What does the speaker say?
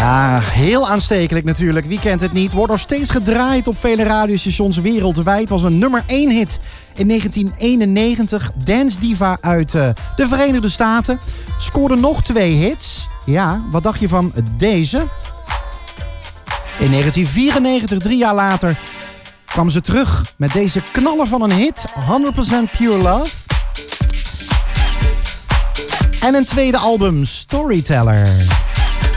Ja, heel aanstekelijk natuurlijk. Wie kent het niet? Wordt nog steeds gedraaid op vele radiostations wereldwijd. Was een nummer 1 hit in 1991. Dance diva uit de Verenigde Staten. Scoorde nog 2 hits. Ja, wat dacht je van deze? In 1994, 3 jaar later, kwam ze terug met deze knaller van een hit. 100% Pure Love. En een tweede album, Storyteller.